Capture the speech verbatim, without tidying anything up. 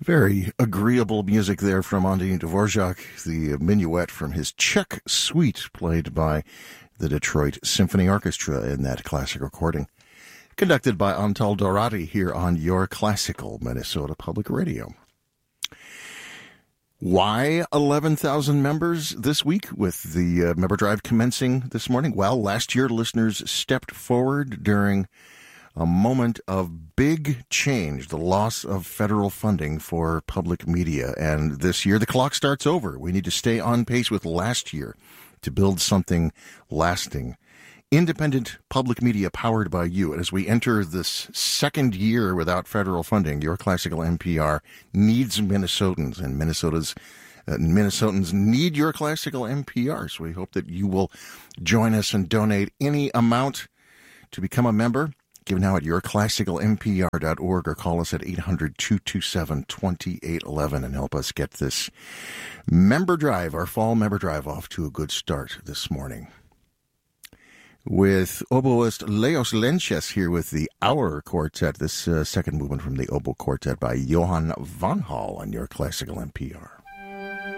Very agreeable music there from Antonin Dvorak, the minuet from his Czech Suite, played by the Detroit Symphony Orchestra in that classic recording. Conducted by Antal Dorati here on Your Classical Minnesota Public Radio. Why eleven thousand members this week with the uh, member drive commencing this morning? Well, last year listeners stepped forward during a moment of big change, the loss of federal funding for public media. And this year, the clock starts over. We need to stay on pace with last year to build something lasting. Independent public media powered by you. And as we enter this second year without federal funding, Your Classical N P R needs Minnesotans, and Minnesota's uh, Minnesotans need Your Classical N P R. So we hope that you will join us and donate any amount to become a member. Give now at your classical n p r dot org or call us at eight hundred, two two seven, two eight one one and help us get this member drive, our fall member drive, off to a good start this morning. With oboist Leos Lenches here with the Hour Quartet, this uh, second movement from the Oboe Quartet by Johann von Hall on Your Classical N P R.